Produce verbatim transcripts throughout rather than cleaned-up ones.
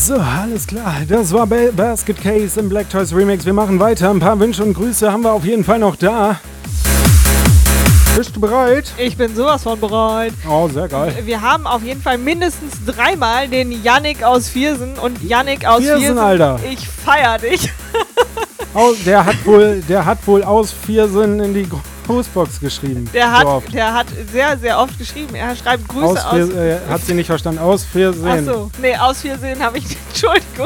So, alles klar. Das war ba- Basket Case im Black Toys Remix. Wir machen weiter. Ein paar Wünsche und Grüße haben wir auf jeden Fall noch da. Bist du bereit? Ich bin sowas von bereit. Oh, sehr geil. Wir haben auf jeden Fall mindestens dreimal den Yannick aus Viersen. Und Yannick aus Viersen, Viersen, Alter. ich feier dich. Oh, der hat wohl, der hat wohl aus Viersen in die Grußbox geschrieben. Der So hat, oft. der hat sehr, sehr oft geschrieben. Er schreibt Grüße Aus aus... Vier, äh, hat sie nicht verstanden. Aus Viersehen. Achso, nee, aus Viersehen habe ich... Entschuldigung.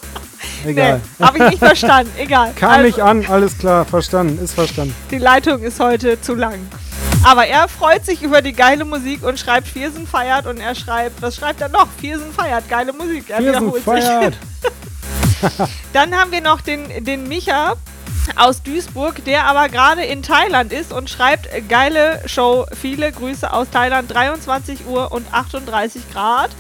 Egal. Nee, habe ich nicht verstanden. Egal. Kam Also, nicht an, alles klar, verstanden, ist verstanden. Die Leitung ist heute zu lang. Aber er freut sich über die geile Musik und schreibt Viersen feiert und er schreibt, was schreibt er noch? Viersen feiert, geile Musik. Er Viersen wiederholt feiert. sich. Dann haben wir noch den, den Micha aus Duisburg, der aber gerade in Thailand ist und schreibt, geile Show, viele Grüße aus Thailand, dreiundzwanzig Uhr und achtunddreißig Grad.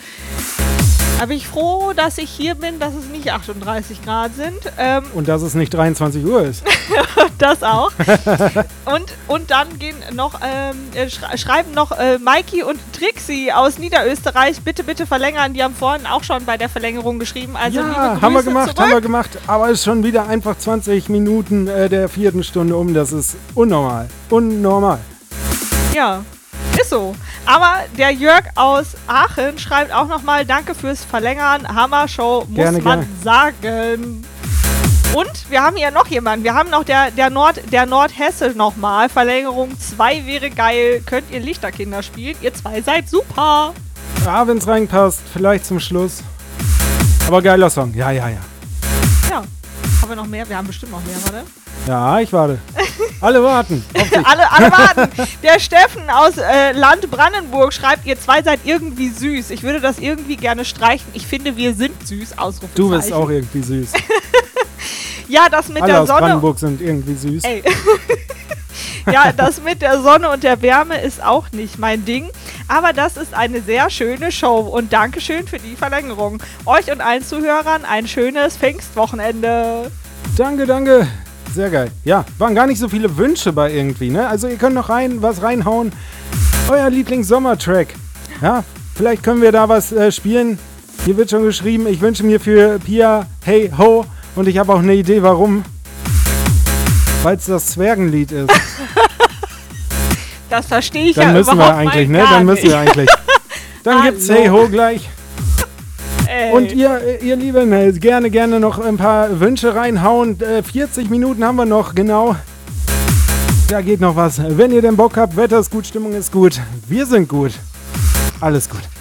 Da bin ich froh, dass ich hier bin, dass es nicht achtunddreißig Grad sind. Ähm, Und dass es nicht dreiundzwanzig Uhr ist. das auch. und, und dann gehen noch, ähm, äh, schre- schreiben noch äh, Maiki und Trixie aus Niederösterreich, bitte, bitte verlängern. Die haben vorhin auch schon bei der Verlängerung geschrieben. Also liebe Ja, Grüße haben wir gemacht, zurück. haben wir gemacht. Aber es ist schon wieder einfach zwanzig Minuten äh, der vierten Stunde um. Das ist unnormal. Unnormal. Ja, ist so. Aber der Jörg aus Aachen schreibt auch nochmal, danke fürs Verlängern. Hammer-Show, muss Gerne, man gerne. sagen. Und wir haben hier noch jemanden. Wir haben noch der, der, Nord, der Nordhesse nochmal. Verlängerung zwei wäre geil. Könnt ihr Lichterkinder spielen? Ihr zwei seid super. Ja, wenn es reinpasst, vielleicht zum Schluss. Aber geiler Song. Ja, ja, ja. Ja. Haben wir noch mehr? Wir haben bestimmt noch mehr, warte. Ja, ich warte. Alle warten. Auf dich. alle, alle warten. Der Steffen aus äh, Land Brandenburg schreibt, ihr zwei seid irgendwie süß. Ich würde das irgendwie gerne streichen. Ich finde, wir sind süß. Ausrufezeichen. Du bist auch irgendwie süß. Ja, das mit Alle der aus Sonne. Brandenburg sind irgendwie süß. Ey. Ja, das mit der Sonne und der Wärme ist auch nicht mein Ding. Aber das ist eine sehr schöne Show. Und Dankeschön für die Verlängerung. Euch und allen Zuhörern ein schönes Pfingstwochenende. Danke, danke. Sehr geil. Ja, waren gar nicht so viele Wünsche bei irgendwie, ne? Also ihr könnt noch rein, was reinhauen. Euer Lieblings-Sommertrack. Ja, vielleicht können wir da was äh, spielen. Hier wird schon geschrieben, ich wünsche mir für Pia Hey Ho. Und ich habe auch eine Idee, warum. Weil es das Zwergenlied ist. Das verstehe ich Dann ja müssen wir überhaupt eigentlich, mal ne? gar Dann müssen nicht. wir eigentlich. Dann gibt's Hallo. Hey Ho gleich. Ey. Und ihr, ihr Lieben, äh, gerne, gerne noch ein paar Wünsche reinhauen. Äh, vierzig Minuten haben wir noch, genau. Da geht noch was. Wenn ihr denn Bock habt, Wetter ist gut, Stimmung ist gut. Wir sind gut. Alles gut.